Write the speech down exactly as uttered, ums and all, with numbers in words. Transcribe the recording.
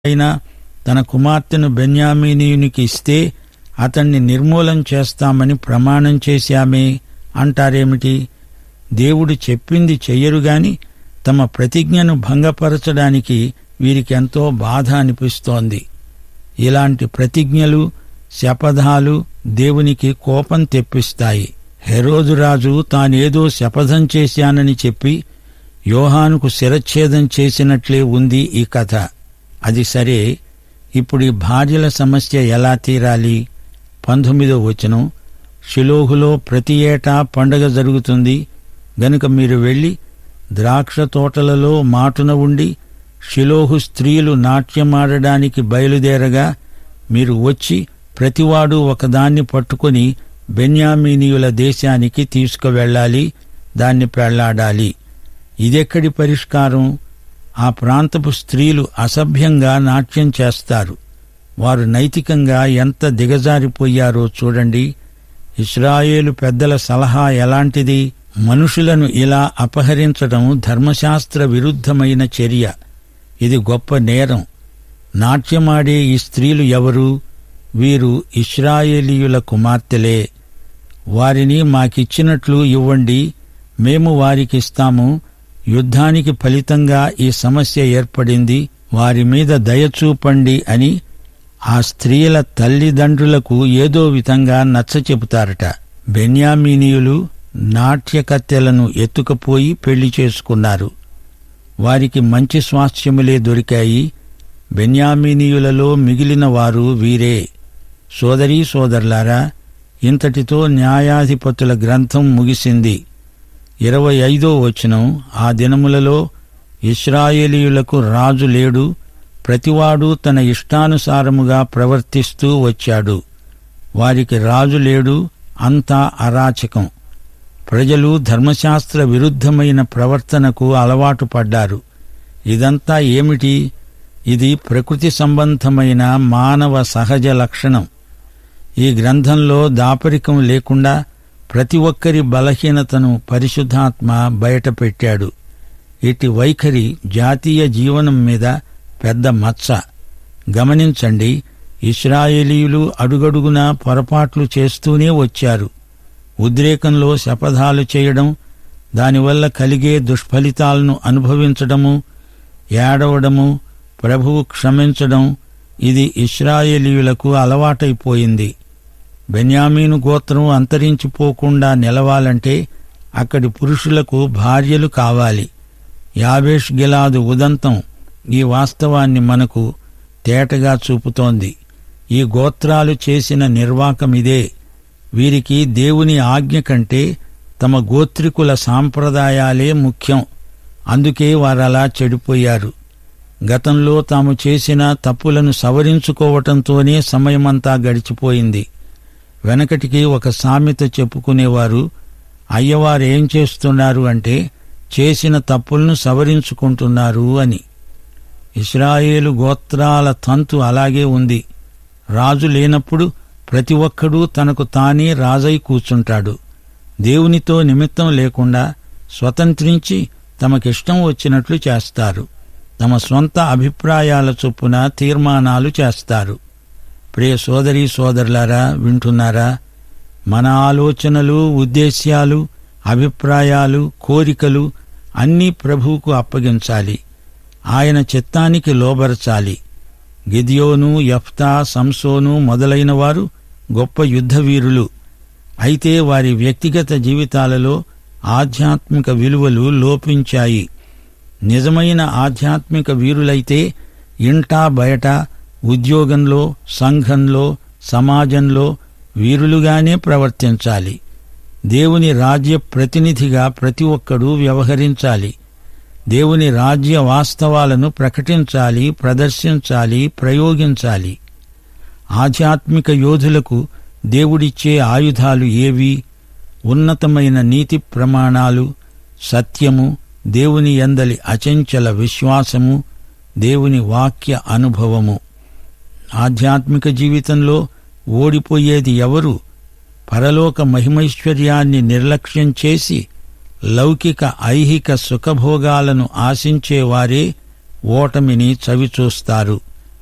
అయినా తన కుమార్తెను బెన్యామీనీయునికి ఇస్తే అతణ్ణి నిర్మూలం చేస్తామని ప్రమాణం చేశామే అంటారేమిటి? దేవుడు చెప్పింది చెయ్యరుగాని తమ ప్రతిజ్ఞను భంగపరచడానికి వీరికెంతో బాధ అనిపిస్తోంది. ఇలాంటి ప్రతిజ్ఞలు, శపథాలు దేవునికి కోపం తెప్పిస్తాయి. హెరోదురాజు తానేదో శపథం చేశానని చెప్పి యోహానుకు శిరచ్ఛేదం చేసినట్లే ఉంది ఈ కథ. అది సరే, ఇప్పుడు ఈ భార్యల సమస్య ఎలా తీరాలి? పంతొమ్మిదో వచనం, షిలోహులో ప్రతి ఏటా పండగ జరుగుతుంది గనుక మీరు వెళ్లి ద్రాక్ష తోటలలో మాటున ఉండి షిలోహు స్త్రీలు నాట్యమాడడానికి బయలుదేరగా మీరు వచ్చి ప్రతివాడు ఒకదాన్ని పట్టుకుని బెన్యామీనీయుల దేశానికి తీసుకువెళ్ళాలి, దాన్ని పెళ్లాడాలి. ఇదెక్కడి పరిష్కారం? ఆ ప్రాంతపు స్త్రీలు అసభ్యంగా నాట్యం చేస్తారు. వారు నైతికంగా ఎంత దిగజారిపోయారో చూడండి. ఇశ్రాయేలు పెద్దల సలహా ఎలాంటిది? మనుషులను ఇలా అపహరించడం ధర్మశాస్త్ర విరుద్ధమైన చర్య. ఇది గొప్ప నేరం. నాట్యమాడే ఈ స్త్రీలు ఎవరు? వీరు ఇశ్రాయేలీయుల కుమార్తెలే. వారిని మాకిచ్చినట్లు ఇవ్వండి, మేము వారికిస్తాము. యుద్ధానికి ఫలితంగా ఈ సమస్య ఏర్పడింది, వారి మీద దయచూపండి అని ఆ స్త్రీల తల్లిదండ్రులకు ఏదో విధంగా నచ్చచెబుతారట. బెన్యామీనీయులు నాట్యకత్తెలను ఎత్తుకుపోయి పెళ్లి చేసుకున్నారు. వారికి మంచి స్వాస్థ్యములే దొరికాయి. బెన్యామీనీయులలో మిగిలిన వారు వీరే. సోదరీ సోదరులారా, ఇంతటితో న్యాయాధిపతుల గ్రంథం ముగిసింది. ఇరవై ఐదో వచనం, ఆ దినములలో ఇశ్రాయేలీయులకు రాజు లేడు, ప్రతివాడు తన ఇష్టానుసారముగా ప్రవర్తిస్తూ వచ్చాడు. వారికి రాజు లేడు, అంతా అరాచకం. ప్రజలు ధర్మశాస్త్ర విరుద్ధమైన ప్రవర్తనకు అలవాటు పడ్డారు. ఇదంతా ఏమిటి? ఇది ప్రకృతి సంబంధమైన మానవ సహజ లక్షణం. ఈ గ్రంథంలో దాపరికం లేకుండా ప్రతి ఒక్కరి బలహీనతను పరిశుద్ధాత్మ బయటపెట్టాడు. ఇట్టి వైఖరి జాతీయ జీవనం మీద పెద్ద మచ్చ. గమనించండి, ఇశ్రాయేలీయులు అడుగడుగునా పొరపాట్లు చేస్తూనే వచ్చారు. ఉద్రేకంలో శపథాలు చేయడం, దానివల్ల కలిగే దుష్ఫలితాలను అనుభవించడము, ఏడవడము, ప్రభువు క్షమించడం, ఇది ఇశ్రాయేలీయులకు అలవాటైపోయింది. బెన్యామీను గోత్రం అంతరించిపోకుండా నిలవాలంటే అక్కడి పురుషులకు భార్యలు కావాలి. యాబేష్ గిలాదు ఉదంతం ఈ వాస్తవాన్ని మనకు తేటగా చూపుతోంది. ఈ గోత్రాలు చేసిన నిర్వాకమిదే. వీరికి దేవుని ఆజ్ఞ కంటే తమ గోత్రికుల సాంప్రదాయాలే ముఖ్యం. అందుకే వారలా చెడిపోయారు. గతంలో తాము చేసిన తప్పులను సవరించుకోవటంతోనే సమయమంతా గడిచిపోయింది. వెనకటికి ఒక సామెత చెప్పుకునేవారు, అయ్యవారేం చేస్తున్నారు అంటే చేసిన తప్పులను సవరించుకుంటున్నారు అని. ఇశ్రాయేలు గోత్రాల తంతు అలాగే ఉంది. రాజు లేనప్పుడు ప్రతి ఒక్కడూ తనకు తానే రాజై కూర్చుంటాడు. దేవునితో నిమిత్తం లేకుండా స్వతంత్రించి తమకిష్టం వచ్చినట్లు చేస్తారు. తమ స్వంత అభిప్రాయాల చొప్పున తీర్మానాలు చేస్తారు. ప్రియ సోదరీ సోదరులారా, వింటున్నారా? మన ఆలోచనలు, ఉద్దేశ్యాలు, అభిప్రాయాలు, కోరికలు అన్నీ ప్రభువుకు అప్పగించాలి. ఆయన చిత్తానికి లోబరచాలి. గిద్యోను, యెఫ్తా, సంసోను మొదలైన వారు గొప్ప యుద్ధవీరులు. అయితే వారి వ్యక్తిగత జీవితాలలో ఆధ్యాత్మిక విలువలు లోపించాయి. నిజమైన ఆధ్యాత్మిక వీరులైతే ఇంటా బయట, ఉద్యోగంలో, సంఘంలో, సమాజంలో వీరులుగానే ప్రవర్తించాలి. దేవుని రాజ్య ప్రతినిధిగా ప్రతి ఒక్కడూ వ్యవహరించాలి. దేవుని రాజ్య వాస్తవాలను ప్రకటించాలి, ప్రదర్శించాలి, ప్రయోగించాలి. ఆధ్యాత్మిక యోధులకు దేవుడిచ్చే ఆయుధాలు ఏవి? ఉన్నతమైన నీతి ప్రమాణాలు, సత్యము, దేవుని యందలి అచంచల విశ్వాసము, దేవుని వాక్య అనుభవము. ఆధ్యాత్మిక జీవితంలో ఓడిపోయేది ఎవరు? పరలోక మహిమైశ్వర్యాన్ని నిర్లక్ష్యం చేసి లౌకిక ఐహిక సుఖభోగాలను ఆశించేవారే ఓటమిని చవిచూస్తారు.